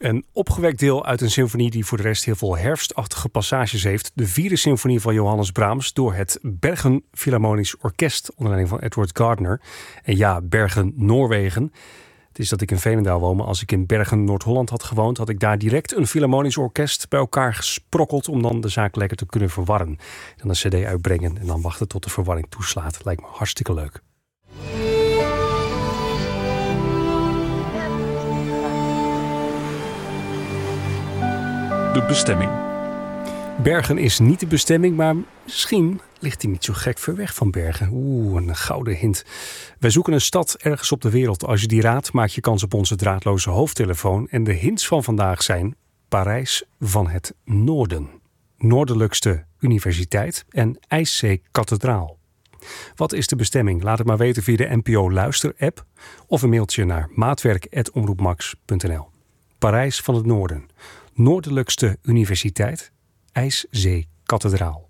Een opgewekt deel uit een symfonie die voor de rest heel veel herfstachtige passages heeft. De 4e symfonie van Johannes Brahms door het Bergen Philharmonisch Orkest onder leiding van Edward Gardner. En ja, Bergen, Noorwegen. Het is dat ik in Veenendaal woon, maar als ik in Bergen, Noord-Holland had gewoond, had ik daar direct een Philharmonisch Orkest bij elkaar gesprokkeld om dan de zaak lekker te kunnen verwarren. Dan een cd uitbrengen en dan wachten tot de verwarring toeslaat. Lijkt me hartstikke leuk. De bestemming. Bergen is niet de bestemming, maar misschien ligt hij niet zo gek ver weg van Bergen. Een gouden hint. Wij zoeken een stad ergens op de wereld. Als je die raadt, maak je kans op onze draadloze hoofdtelefoon. En de hints van vandaag zijn Parijs van het Noorden, Noordelijkste Universiteit en IJszee-kathedraal. Wat is de bestemming? Laat het maar weten via de NPO Luister-app of een mailtje naar maatwerk@omroepmax.nl. Parijs van het Noorden, Noordelijkste Universiteit, IJszee-kathedraal.